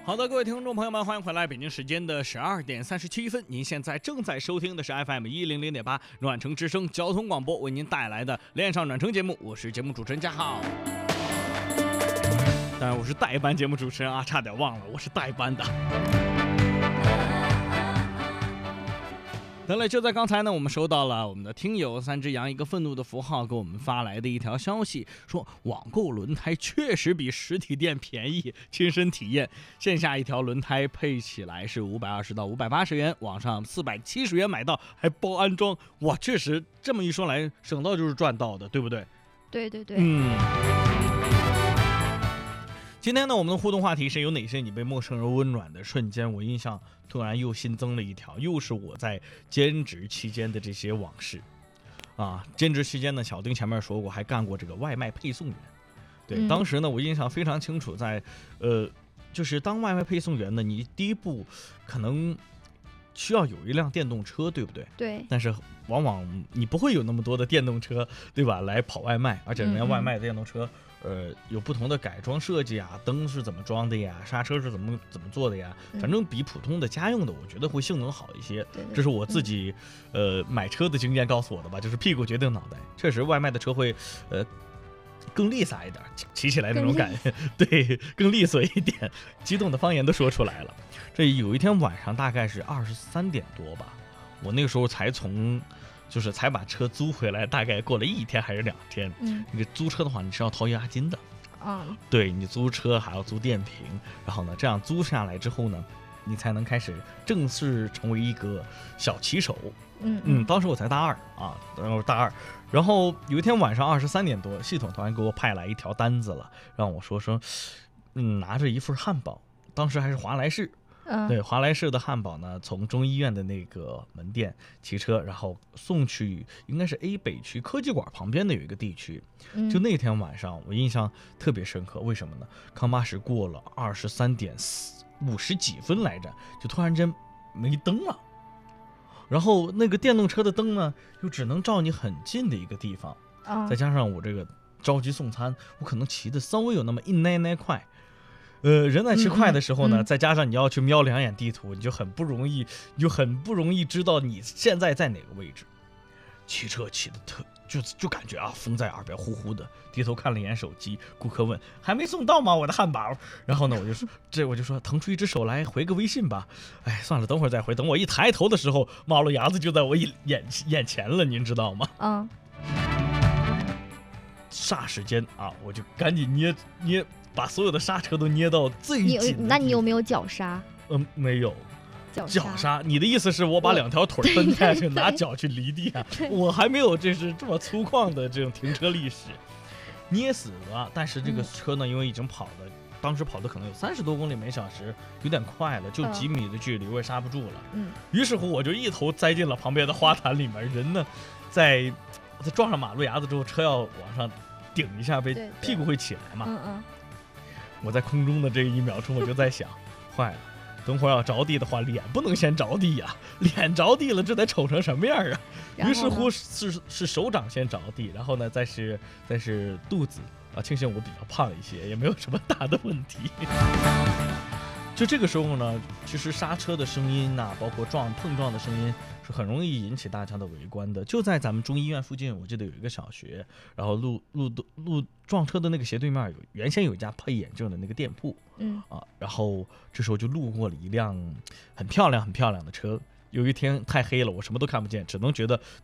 好的，各位听众朋友们，欢迎回来。北京时间的12:37，您现在正在收听的是 FM100.8暖城之声交通广播为您带来的恋上暖城节目，我是节目主持人嘉浩。当然我是代班节目主持人啊，差点忘了我是代班的。得了，就在刚才呢，我们收到了我们的听友三只羊一个愤怒的符号给我们发来的一条消息，说网购轮胎确实比实体店便宜，亲身体验，线下一条轮胎配起来是520到580元，网上470元买到，还包安装。哇，确实这么一说来，省到就是赚到的，对不对？ 对对对。 今天呢，我们的互动话题是有哪些你被陌生人温暖的瞬间？我印象突然又新增了一条，又是我在兼职期间的这些往事啊。兼职期间呢，小丁前面说过，还干过这个外卖配送员。对，当时呢，我印象非常清楚，就是当外卖配送员呢，你第一步可能需要有一辆电动车，对不对？ 对。 但是往往你不会有那么多的电动车，对吧？来跑外卖，而且人家外卖的电动车。有不同的改装设计啊，灯是怎么装的呀，刹车是怎么做的呀，反正比普通的家用的我觉得会性能好一些。这是我自己买车的经验告诉我的吧，就是屁股决定脑袋，确实外卖的车会更利索一点，骑起来那种感觉，对，更利索一点，激动的方言都说出来了。这有一天晚上大概是23点多吧，我那个时候才把车租回来，大概过了1天还是2天。你租车的话，你是要掏押金的。对，你租车还要租电瓶，然后呢，这样租下来之后呢，你才能开始正式成为一个小骑手。当时我才大二啊，然后有一天晚上23点多，系统突然给我派来一条单子了，让我说拿着一份汉堡，当时还是华莱士。对，华莱士的汉堡呢，从中医院的那个门店骑车，然后送去应该是 A 北区科技馆旁边的有一个地区。就那天晚上我印象特别深刻，为什么呢？康巴什过了23点50几分来着，就突然间没灯了，然后那个电动车的灯呢，又只能照你很近的一个地方。再加上我这个着急送餐，我可能骑的稍微有那么一奶快。人在骑快的时候呢，再加上你要去瞄2眼地图，你就很不容易知道你现在在哪个位置。骑车骑的就感觉啊，风在耳边呼呼的，低头看了一眼手机，顾客问还没送到吗？我的汉堡。然后呢，我就说腾出一只手来回个微信吧。哎，算了，等会儿再回。等我一抬头的时候，马路牙子就在我眼前了，您知道吗？霎时间啊，我就赶紧捏。把所有的刹车都捏到最紧。 那你有没有脚刹？ 没有。脚刹？你的意思是我把2条腿分开去拿脚去离地啊？我还没有这么粗犷的这种停车历史，捏死了。但是这个车呢，因为已经当时跑的可能有30多公里每小时，有点快了，就几米的距离，我也刹不住了。于是乎我就一头栽进了旁边的花坛里面，人呢在撞上马路牙子之后，车要往上顶一下，屁股会起来嘛。我在空中的这1秒钟，我就在想，坏了，等会儿要着地的话，脸不能先着地呀，脸着地了，这得丑成什么样啊？于是乎是手掌先着地，然后呢，再是肚子啊。庆幸我比较胖一些，也没有什么大的问题。就这个时候呢，其实刹车的声音呐，包括碰撞的声音，是很容易引起大家的围观的。就在咱们中医院附近，我记得有一个小学，然后路撞车的那个斜对面原先有一家配眼镜的那个店铺。然后这时候就路过了一辆很漂亮的车。有一天太黑了，我什么都看不见，只能觉得